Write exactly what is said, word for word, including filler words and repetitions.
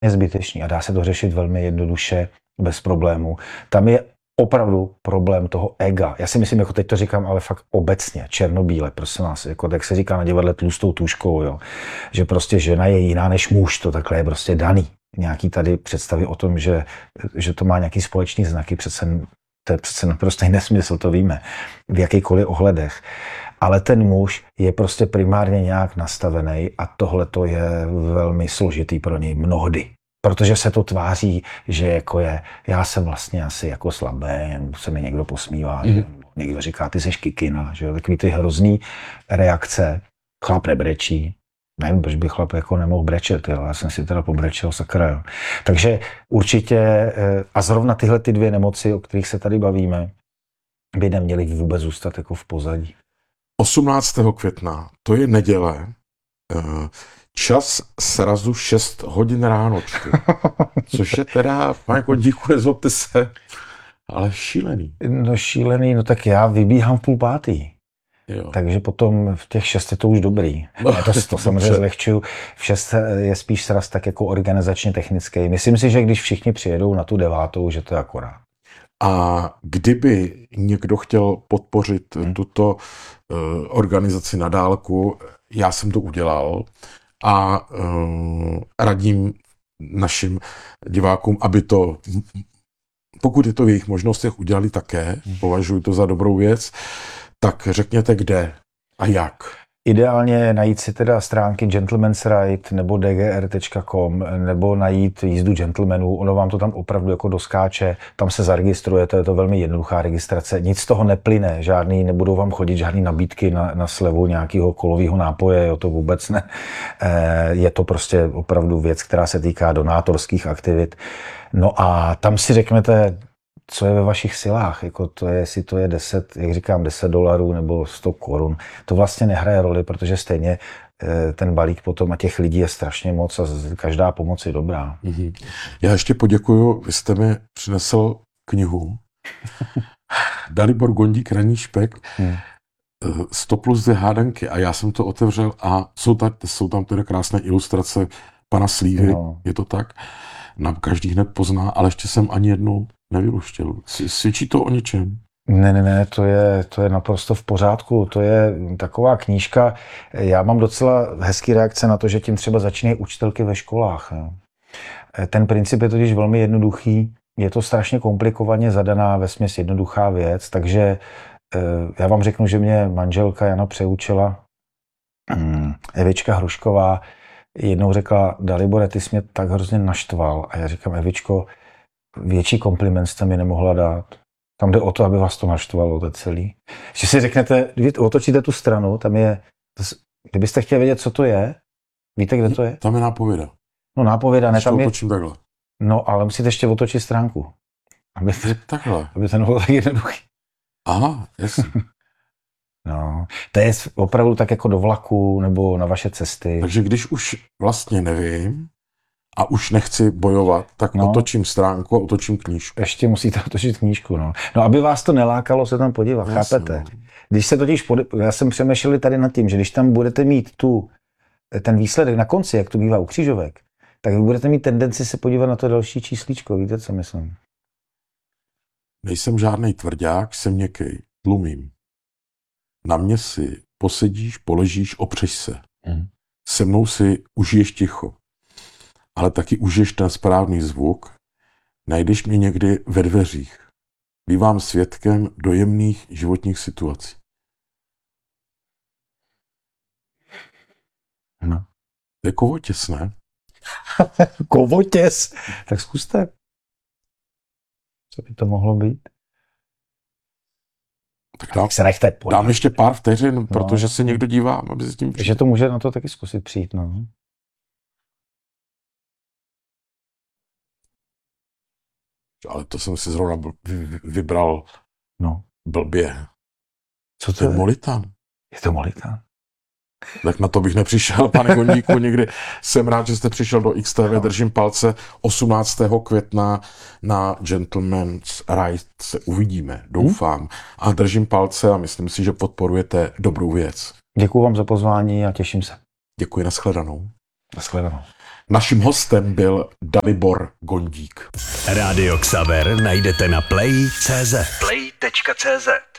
je zbytečný a dá se to řešit velmi jednoduše, bez problémů. Tam je opravdu problém toho ega. Já si myslím, jako teď to říkám, ale fakt obecně, černobíle, prosím vás, jako tak se říká na divadle tlustou tuškou, jo. Že prostě žena je jiná než muž, to takhle je prostě daný. Nějaký tady představy o tom, že, že to má nějaký společný znaky, přece, to je přece naprosto nesmysl, to víme, v jakýkoliv ohledech. Ale ten muž je prostě primárně nějak nastavený a tohle to je velmi složitý pro něj mnohdy. Protože se to tváří, že jako je, já jsem vlastně asi jako slabý, se mi někdo posmívá, mm. že někdo říká, ty jsi kikina, že jo, takový ty hrozný reakce, chlap nebrečí, nevím, proč by chlap jako nemohl brečet, jo, já jsem si teda pobrečel, sakra, jo. Takže určitě, a zrovna tyhle ty dvě nemoci, o kterých se tady bavíme, by neměly vůbec zůstat jako v pozadí. osmnáctého května, to je neděle, čas srazu šest hodin ránočku, což je teda, pane Kondíku, nezlobte se, ale šílený. No šílený, no tak já vybíhám v půl pátý. Jo. Takže potom v těch šest je to už dobrý. No, já to, to samozřejmě zlehčuju. V šest je spíš sraz tak jako organizačně technický. Myslím si, že když všichni přijedou na tu devátou, že to je akorát. A kdyby někdo chtěl podpořit hmm. tuto uh, organizaci na dálku, já jsem to udělal a uh, radím našim divákům, aby to, pokud je to v jejich možnostech, udělali také, hmm. považuji to za dobrou věc, tak řekněte kde a jak. Ideálně najít si teda stránky Gentleman's Ride nebo d g r tečka com nebo najít jízdu gentlemanů, ono vám to tam opravdu jako doskáče, tam se zaregistrujete, je to velmi jednoduchá registrace, nic z toho neplyne, žádný, nebudou vám chodit žádný nabídky na, na slevu nějakého kolového nápoje, jo, to vůbec ne. Je to prostě opravdu věc, která se týká donátorských aktivit. No a tam si řeknete, co je ve vašich silách, jako to je, jestli to je deset, jak říkám, deset dolarů nebo sto korun, to vlastně nehraje roli, protože stejně ten balík potom a těch lidí je strašně moc a každá pomoc je dobrá. Mm-hmm. Já ještě poděkuju, vy jste mi přinesl knihu Dalibor Gondík, Ranní špek, hmm. sto plus dvě hádanky a já jsem to otevřel a jsou, ta, jsou tam tedy krásné ilustrace pana Slívy, no. Je to tak? Nám každý hned pozná, ale ještě jsem ani jednou nevyluštil. Svědčí to o něčem? Ne, ne, ne, to je, to je naprosto v pořádku. To je taková knížka. Já mám docela hezký reakce na to, že tím třeba začínají učitelky ve školách. Jo. Ten princip je totiž velmi jednoduchý. Je to strašně komplikovaně zadaná, vesměs jednoduchá věc, takže já vám řeknu, že mě manželka Jana přeučila, Evička Hrušková, jednou řekla, Dalibore, ty jsi mě tak hrozně naštval. A já říkám, Evičko, větší kompliment jste mi nemohla dát. Tam jde o to, aby vás to naštvalo, to celý. Že si řeknete, když otočíte tu stranu, tam je, kdybyste chtěli vědět, co to je, víte, kde to je? Tam je nápověda. No nápověda, ne, tam je... otočím takhle. No, ale musíte ještě otočit stránku. Aby, takhle. Aby to nebylo tak jednoduchý. Aha, jasně. No, to je opravdu tak jako do vlaku nebo na vaše cesty. Takže když už vlastně nevím a už nechci bojovat, tak no. Otočím stránku a otočím knížku. Ještě musíte otočit knížku, no. No, aby vás to nelákalo se tam podívat, jasně, chápete? No. Když se totiž, pod... já jsem přemýšlel tady nad tím, že když tam budete mít tu, ten výsledek na konci, jak to bývá u křížovek, tak vy budete mít tendenci se podívat na to další číslíčko, víte, co myslím? Nejsem žádnej tvrdák, jsem měkkej, tlumím. Na mě si posedíš, poležíš, opřeš se. Mm. Se mnou si užiješ ticho. Ale taky užiješ ten správný zvuk. Najdeš mě někdy ve dveřích. Bývám svědkem dojemných životních situací. No. Je kovotěs, ne? Kovotěs? Tak zkuste. Co by to mohlo být? Tak dám, se nechte dám ještě pár vteřin, no, protože se někdo dívá, aby se s tím... Takže to může na to taky zkusit přijít, no. Ale to jsem si zrovna vybral no. blbě. Co to je? Molitan. Je to Molitan. Tak na to bych nepřišel, pane Gondíku, někdy. Jsem rád, že jste přišel do X T V, držím palce. osmnáctého května na Gentleman's Ride se uvidíme, doufám. A držím palce a myslím si, že podporujete dobrou věc. Děkuji vám za pozvání a těším se. Děkuji, nashledanou. Nashledanou. Naším hostem byl Dalibor Gondík. Rádio Xaver najdete na play tečka cé zet. play tečka cé zet